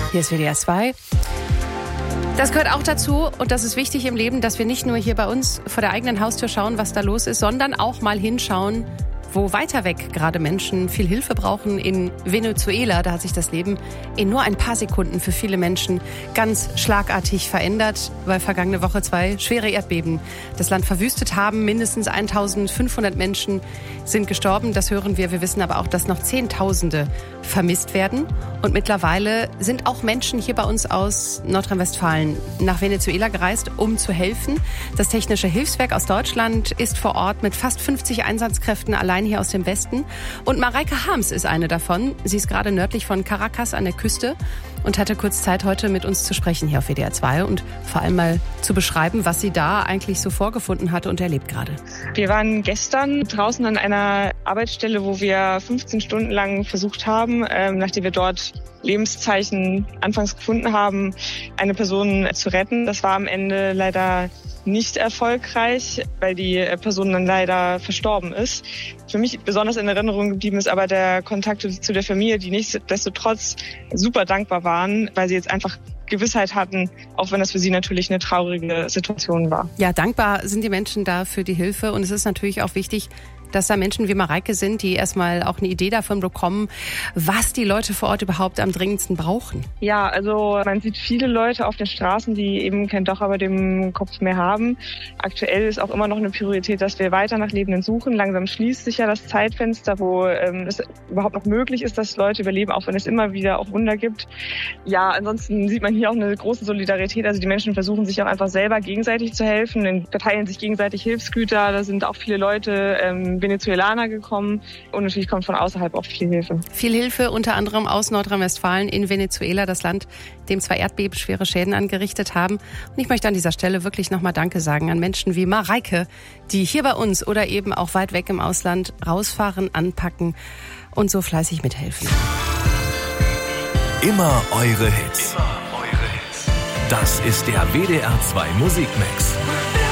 Hier ist WDR 2. Das gehört auch dazu und das ist wichtig im Leben, dass wir nicht nur hier bei uns vor der eigenen Haustür schauen, was da los ist, sondern auch mal hinschauen, wo weiter weg gerade Menschen viel Hilfe brauchen. In Venezuela, da hat sich das Leben in nur ein paar Sekunden für viele Menschen ganz schlagartig verändert, weil vergangene Woche 2 schwere Erdbeben das Land verwüstet haben. Mindestens 1500 Menschen sind gestorben, das hören wir. Wir wissen aber auch, dass noch Zehntausende vermisst werden. Und mittlerweile sind auch Menschen hier bei uns aus Nordrhein-Westfalen nach Venezuela gereist, um zu helfen. Das Technische Hilfswerk aus Deutschland ist vor Ort mit fast 50 Einsatzkräften allein hier aus dem Westen. Und Mareike Harms ist eine davon. Sie ist gerade nördlich von Caracas an der Küste und hatte kurz Zeit, heute mit uns zu sprechen hier auf WDR 2 und vor allem mal zu beschreiben, was sie da eigentlich so vorgefunden hatte und erlebt gerade. Wir waren gestern draußen an einer Arbeitsstelle, wo wir 15 Stunden lang versucht haben, nachdem wir dort Lebenszeichen anfangs gefunden haben, eine Person zu retten. Das war am Ende leider nicht erfolgreich, weil die Person dann leider verstorben ist. Für mich besonders in Erinnerung geblieben ist aber der Kontakt zu der Familie, die nichtsdestotrotz super dankbar waren, weil sie jetzt einfach Gewissheit hatten, auch wenn das für sie natürlich eine traurige Situation war. Ja, dankbar sind die Menschen da für die Hilfe und es ist natürlich auch wichtig, dass da Menschen wie Mareike sind, die erstmal auch eine Idee davon bekommen, was die Leute vor Ort überhaupt am dringendsten brauchen. Ja, also man sieht viele Leute auf den Straßen, die eben kein Dach über dem Kopf mehr haben. Aktuell ist auch immer noch eine Priorität, dass wir weiter nach Lebenden suchen. Langsam schließt sich ja das Zeitfenster, wo es überhaupt noch möglich ist, dass Leute überleben, auch wenn es immer wieder auch Wunder gibt. Ja, ansonsten sieht man hier auch eine große Solidarität. Also die Menschen versuchen sich auch einfach selber gegenseitig zu helfen, verteilen sich gegenseitig Hilfsgüter. Da sind auch viele Leute Venezuelaner gekommen und natürlich kommt von außerhalb auch viel Hilfe. Viel Hilfe, unter anderem aus Nordrhein-Westfalen in Venezuela, das Land, dem 2 Erdbeben schwere Schäden angerichtet haben. Und ich möchte an dieser Stelle wirklich nochmal Danke sagen an Menschen wie Mareike, die hier bei uns oder eben auch weit weg im Ausland rausfahren, anpacken und so fleißig mithelfen. Immer eure Hits. Das ist der WDR 2 Musikmix.